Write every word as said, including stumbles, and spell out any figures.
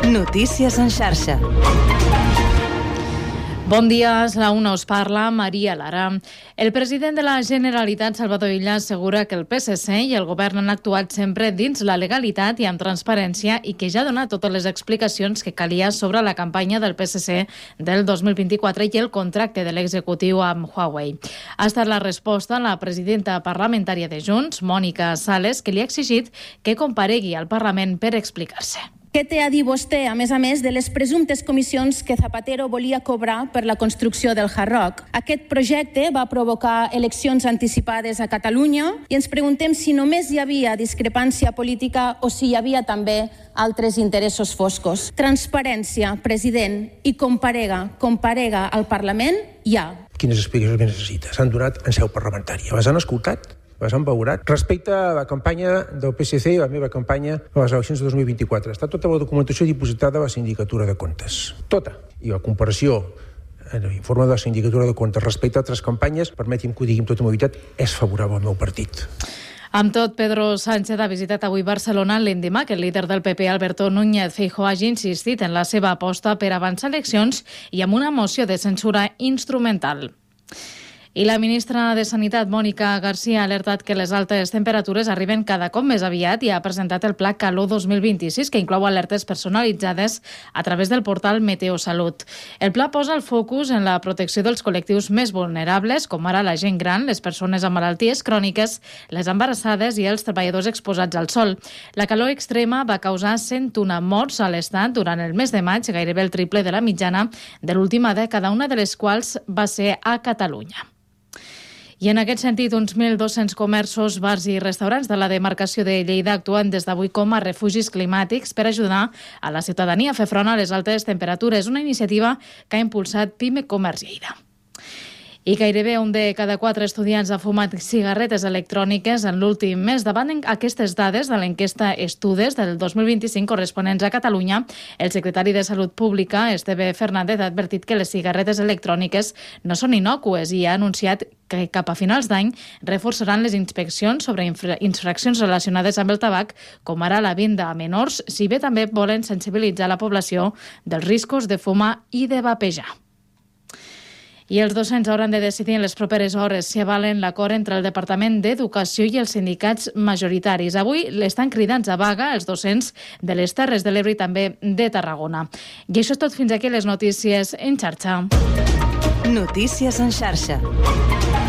Notícies en xarxa. Bon dia, és la una, us parla Maria Lara. El president de la Generalitat, Salvador Illa, assegura que el P S C i el govern han actuat sempre dins la legalitat i amb transparència i que ja ha donat totes les explicacions que calia sobre la campanya del P S C del dos mil vint-i-quatre i el contracte de l'executiu amb Huawei. Ha estat la resposta a la presidenta parlamentària de Junts, Mònica Sales, que li ha exigit que comparegui al Parlament per explicar-se. Què té a dir vostè, a més a més, de les presumptes comissions que Zapatero volia cobrar per la construcció del Hard Rock? Aquest projecte va provocar eleccions anticipades a Catalunya i ens preguntem si només hi havia discrepància política o si hi havia també altres interessos foscos. Transparència, president, i comparega, comparega al Parlament, ja. Quines explicacions que necessita? S'han donat en seu parlamentària. Les han escoltat? Les han valorat. Respecte a la campanya del P S C i la meva campanya a les eleccions de dos mil vint-i-quatre, està tota la documentació dipositada a la Sindicatura de Comptes. Tota. I la comparació en l'informe de la Sindicatura de Comptes respecte a altres campanyes, permeti'm que ho digui amb tota mobilitat, és favorable al meu partit. Amb tot, Pedro Sánchez ha visitat avui Barcelona l'endemà que el líder del P P, Alberto Núñez Feijóo, hagi insistit en la seva aposta per avançar eleccions i amb una moció de censura instrumental. I la ministra de Sanitat, Mònica Garcia, ha alertat que les altes temperatures arriben cada cop més aviat i ha presentat el Pla Calor dos mil vint-i-sis, que inclou alertes personalitzades a través del portal Meteosalut. El pla posa el focus en la protecció dels col·lectius més vulnerables, com ara la gent gran, les persones amb malalties cròniques, les embarassades i els treballadors exposats al sol. La calor extrema va causar cent u morts a l'Estat durant el mes de maig, gairebé el triple de la mitjana de l'última dècada, una de les quals va ser a Catalunya. I en aquest sentit, uns mil dos-cents comerços, bars i restaurants de la demarcació de Lleida actuen des d'avui com a refugis climàtics per ajudar a la ciutadania a fer front a les altes temperatures, una iniciativa que ha impulsat Pime Comerç Lleida. I gairebé un de cada quatre estudiants ha fumat cigarretes electròniques en l'últim mes. Davant aquestes dades de l'enquesta Estudes del dos mil vint-i-cinc corresponents a Catalunya, el secretari de Salut Pública, Esteve Fernández, ha advertit que les cigarretes electròniques no són innòcues i ha anunciat que cap a finals d'any reforçaran les inspeccions sobre infraccions relacionades amb el tabac, com ara la venda a menors, si bé també volen sensibilitzar la població dels riscos de fumar i de vapejar. I els docents hauran de decidir en les properes hores si avalen l'acord entre el Departament d'Educació i els sindicats majoritaris. Avui l'estan cridants a vaga els docents de les Terres de l'Ebre i també de Tarragona. I això és tot fins aquí les notícies en xarxa. Notícies en xarxa.